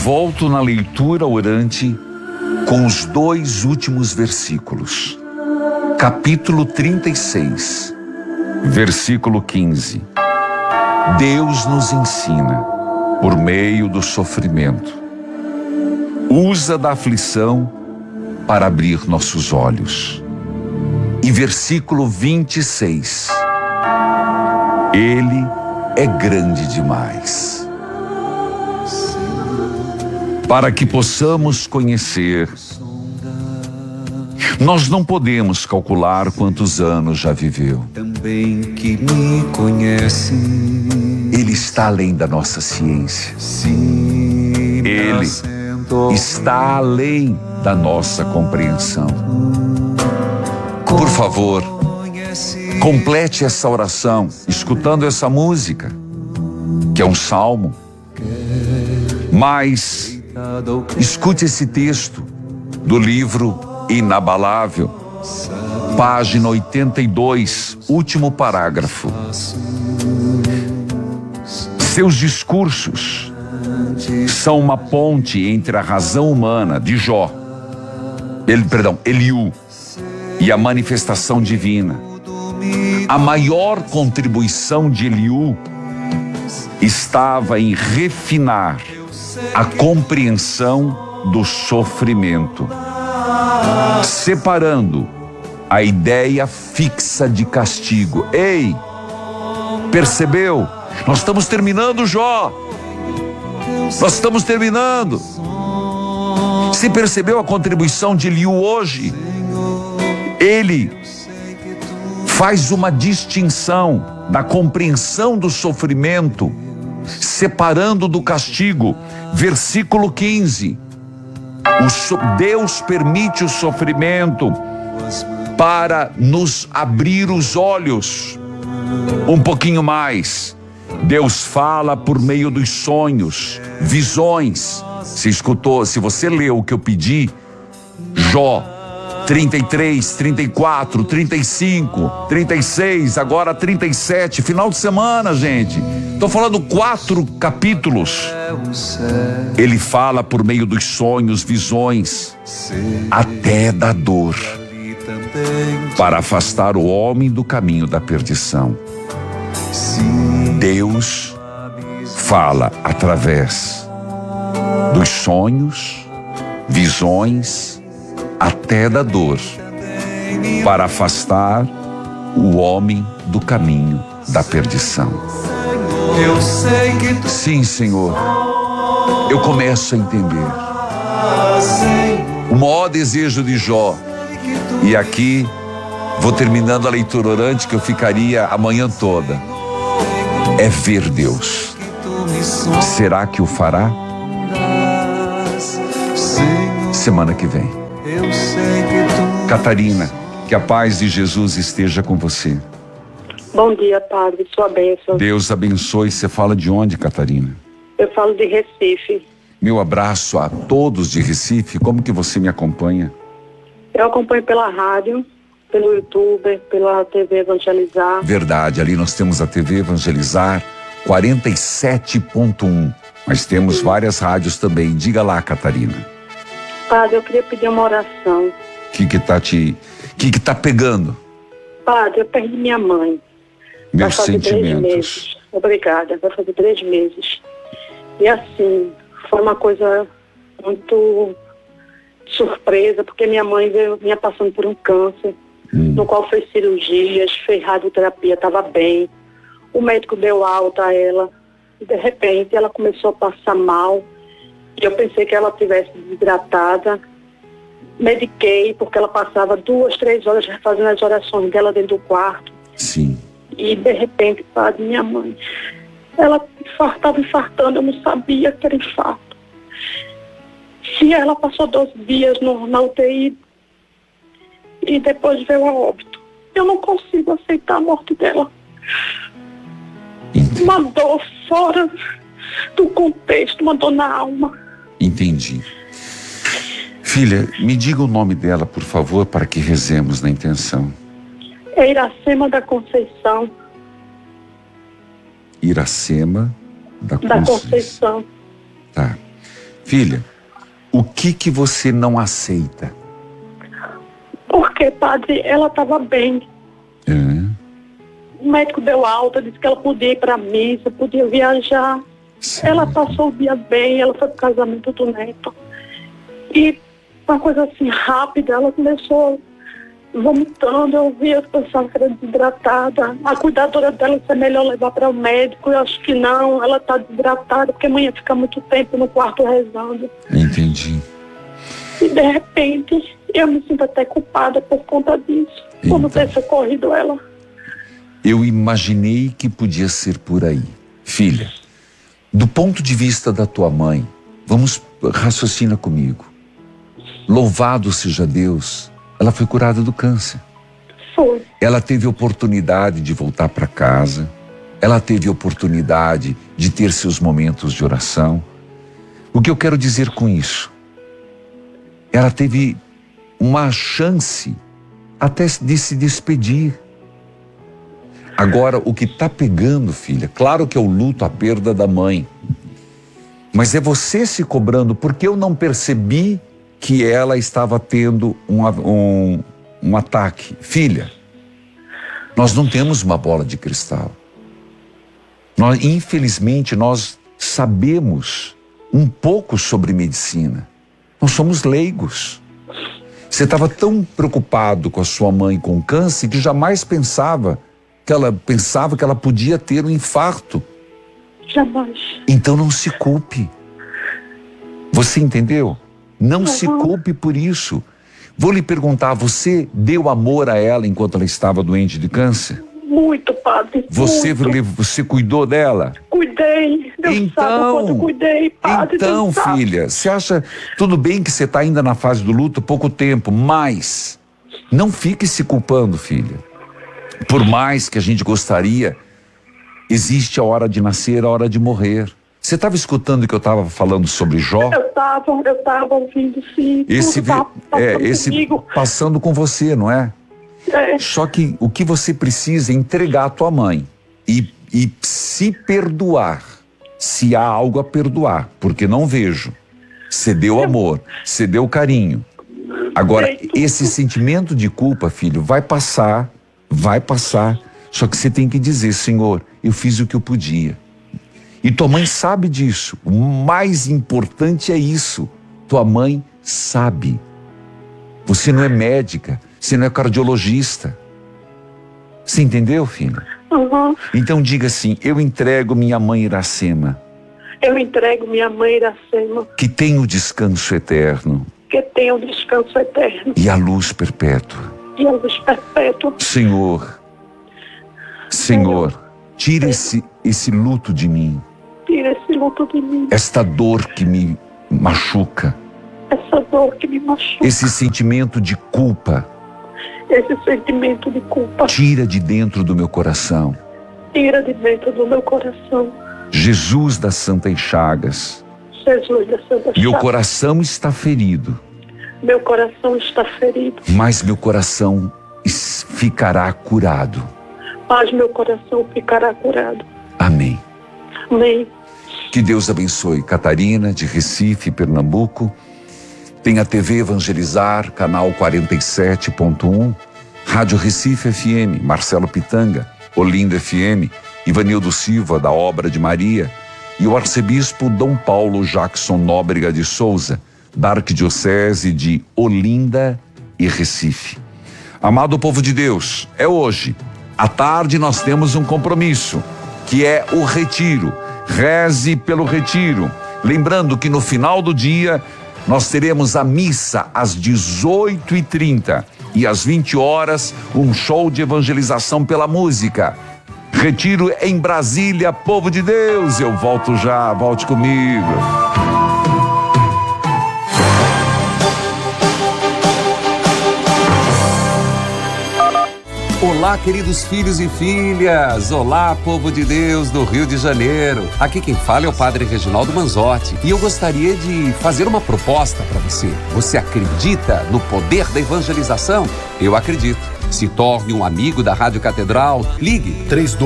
Volto na leitura orante com os 2 últimos versículos. Capítulo 36, versículo 15. Deus nos ensina, por meio do sofrimento, usa da aflição para abrir nossos olhos. E versículo 26. Ele é grande demais para que possamos conhecer. Nós não podemos calcular quantos anos já viveu. Também que me conhece. Ele está além da nossa ciência. Ele está além da nossa compreensão. Por favor, complete essa oração escutando essa música, que é um salmo. Mas escute esse texto do livro Inabalável, página 82, último parágrafo. Seus discursos são uma ponte entre a razão humana de Jó, Eliú, e a manifestação divina. A maior contribuição de Eliú estava em refinar a compreensão do sofrimento, separando a ideia fixa de castigo. Ei, percebeu? Nós estamos terminando, Jó. Nós estamos terminando. Você percebeu a contribuição de Eliú hoje? Ele faz uma distinção da compreensão do sofrimento, separando do castigo. Versículo 15. Deus permite o sofrimento para nos abrir os olhos um pouquinho mais. Deus fala por meio dos sonhos, visões. Se escutou, se você leu o que eu pedi, Jó 33, 34, 35, 36, agora 37, final de semana, gente. Estou falando 4 capítulos. Ele fala por meio dos sonhos, visões, até da dor, para afastar o homem do caminho da perdição. Deus fala através dos sonhos, visões, até da dor, para afastar o homem do caminho da perdição. Sim, Senhor, eu começo a entender o maior desejo de Jó. E aqui vou terminando a leitura orante, que eu ficaria a manhã toda. É ver Deus. Será que o fará? Semana que vem. Catarina, que a paz de Jesus esteja com você. Bom dia, padre, sua bênção. Deus abençoe. Você fala de onde, Catarina? Eu falo de Recife. Meu abraço a todos de Recife. Como que você me acompanha? Eu acompanho pela rádio, pelo YouTube, pela TV Evangelizar. Verdade, ali nós temos a TV Evangelizar 47.1, mas temos várias rádios também. Diga lá, Catarina. Padre, eu queria pedir uma oração. O que tá pegando? Padre, eu perdi minha mãe. Meus vai fazer sentimentos. 3 meses. Obrigada, vai fazer 3 meses. E assim, foi uma coisa muito surpresa, porque minha mãe vinha passando por um câncer, no qual fez cirurgias, fez radioterapia, estava bem. O médico deu alta a ela e de repente ela começou a passar mal. E eu pensei que ela tivesse desidratada. Mediquei, porque ela passava 2, 3 horas fazendo as orações dela dentro do quarto. Sim. E de repente, padre, minha mãe, ela estava infartando, eu não sabia que era infarto. E ela passou 12 dias na UTI e depois veio a óbito. Eu não consigo aceitar a morte dela. Entendi. Uma dor fora do contexto, uma dor na alma. Entendi. Filha, me diga o nome dela, por favor, para que rezemos na intenção. É Iracema da Conceição. Iracema da Da Conceição. Tá. Filha, o que você não aceita? Porque, padre, ela estava bem. O médico deu alta, disse que ela podia ir para a missa, podia viajar. Sim. Ela passou o dia bem, ela foi pro casamento do neto. E uma coisa assim rápida, ela começou vomitando, eu vi, eu pensava que era desidratada. A cuidadora dela disse, é melhor levar para o médico. Eu acho que não, ela está desidratada, porque a mãe fica muito tempo no quarto rezando. Entendi. E de repente, eu me sinto até culpada por conta disso, por não ter socorrido ela. Eu imaginei que podia ser por aí. Filha, do ponto de vista da tua mãe, raciocina comigo. Louvado seja Deus, ela foi curada do câncer. Foi. Ela teve oportunidade de voltar para casa. Ela teve oportunidade de ter seus momentos de oração. O que eu quero dizer com isso? Ela teve uma chance até de se despedir. Agora, o que está pegando, filha, claro que é o luto, a perda da mãe. Mas é você se cobrando, porque eu não percebi que ela estava tendo um ataque. Filha, nós não temos uma bola de cristal. Infelizmente, nós sabemos um pouco sobre medicina. Nós somos leigos. Você estava tão preocupado com a sua mãe com câncer que jamais pensava que ela podia ter um infarto. Jamais. Então não se culpe. Você entendeu? Não se culpe por isso. Vou lhe perguntar, você deu amor a ela enquanto ela estava doente de câncer? Muito, padre. Você cuidou dela? Cuidei. Deus sabe o quanto eu cuidei, padre. Então, filha, você acha, tudo bem que você está ainda na fase do luto, pouco tempo, mas não fique se culpando, filha. Por mais que a gente gostaria, existe a hora de nascer, a hora de morrer. Você estava escutando que eu estava falando sobre Jó? Eu estava ouvindo, sim. Passando com você, não é? Só que o que você precisa é entregar a tua mãe e se perdoar, se há algo a perdoar, porque não vejo. Você deu amor, você deu carinho. Agora, esse sentimento de culpa, filho, vai passar, só que você tem que dizer, Senhor, eu fiz o que eu podia. E tua mãe sabe disso. O mais importante é isso. Tua mãe sabe. Você não é médica, você não é cardiologista. Você entendeu, filha? Uhum. Então diga assim, eu entrego minha mãe Iracema. Eu entrego minha mãe Iracema. Que tem o descanso eterno. Que tem o descanso eterno. E a luz perpétua. E a luz perpétua. Senhor, tira esse luto de mim. Tira esse luto de mim. Esta dor que me machuca. Essa dor que me machuca. Esse sentimento de culpa. Esse sentimento de culpa. Tira de dentro do meu coração. Tira de dentro do meu coração. Jesus das Santas Chagas. Jesus das Santas Chagas. Meu coração está ferido. Meu coração está ferido. Mas meu coração ficará curado. Mas meu coração ficará curado. Amém. Amém. Que Deus abençoe. Catarina, de Recife, Pernambuco. Tem a TV Evangelizar, canal 47.1. Rádio Recife FM, Marcelo Pitanga. Olinda FM, Ivanildo Silva, da Obra de Maria. E o arcebispo Dom Paulo Jackson Nóbrega de Souza, da Arquidiocese de Olinda e Recife. Amado povo de Deus, é hoje. À tarde nós temos um compromisso, que é o retiro. Reze pelo retiro. Lembrando que no final do dia nós teremos a missa às 18h30 e às 20 horas um show de evangelização pela música. Retiro em Brasília, povo de Deus. Eu volto já, volte comigo. Olá, queridos filhos e filhas. Olá, povo de Deus do Rio de Janeiro. Aqui quem fala é o Padre Reginaldo Manzotti e eu gostaria de fazer uma proposta para você. Você acredita no poder da evangelização? Eu acredito. Se torne um amigo da Rádio Catedral. Ligue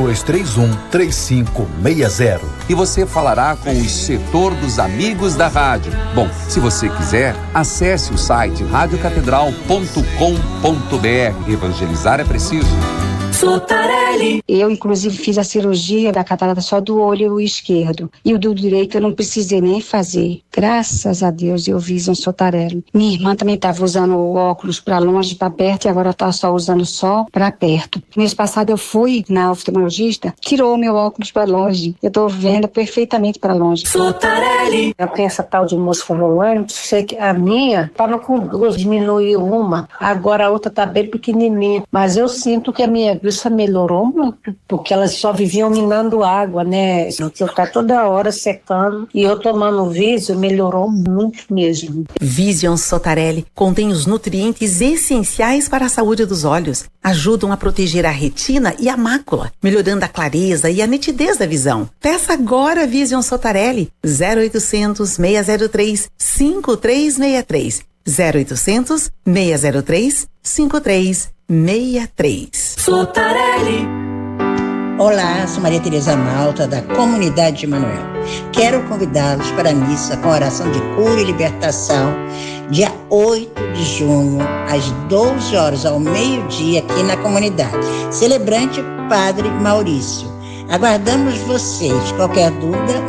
3231-3560 e você falará com o setor dos amigos da rádio. Bom, se você quiser, acesse o site radiocatedral.com.br. Evangelizar é preciso. Sotarelli. Eu, inclusive, fiz a cirurgia da catarata só do olho esquerdo. E o do direito eu não precisei nem fazer. Graças a Deus eu Vision Sotarelli. Minha irmã também estava usando o óculos para longe, para perto, e agora está só usando só para perto. Mês passado eu fui na oftalmologista, tirou meu óculos para longe. Eu estou vendo perfeitamente para longe. Sotarelli. Eu tenho essa tal de mosfolante, sei que a minha estava com 2, diminuiu uma, agora a outra está bem pequenininha. Mas eu sinto que a minha vista melhorou muito, porque elas só viviam minando água, né? Que eu tá toda hora secando, e eu tomando o Vision, melhorou muito mesmo. Vision Sotarelli contém os nutrientes essenciais para a saúde dos olhos. Ajudam a proteger a retina e a mácula, melhorando a clareza e a nitidez da visão. Peça agora Vision Sotarelli. 0800 603 5363. 0800 603 5363. Sotarelli. Olá, sou Maria Tereza Malta, da Comunidade de Manoel. Quero convidá-los para a missa com oração de cura e libertação, dia 8 de junho, às 12 horas ao meio-dia, aqui na comunidade. Celebrante Padre Maurício. Aguardamos vocês. Qualquer dúvida,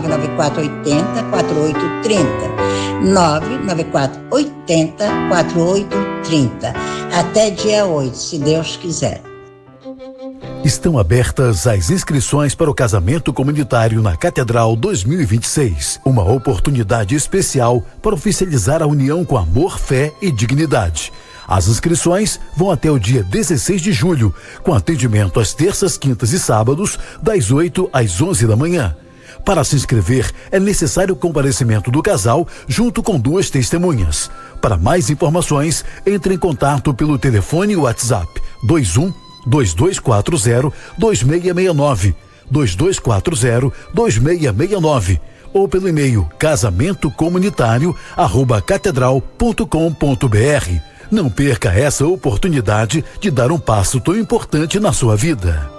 99480-4830. 99480-4830. Até dia 8, se Deus quiser. Estão abertas as inscrições para o casamento comunitário na Catedral 2026. Uma oportunidade especial para oficializar a união com amor, fé e dignidade. As inscrições vão até o dia 16 de julho, com atendimento às terças, quintas e sábados, das 8 às 11 da manhã. Para se inscrever, é necessário o comparecimento do casal junto com 2 testemunhas. Para mais informações, entre em contato pelo telefone e WhatsApp 21-2240-2669, 2240-2669, ou pelo e-mail casamentocomunitário@catedral.com.br. Não perca essa oportunidade de dar um passo tão importante na sua vida.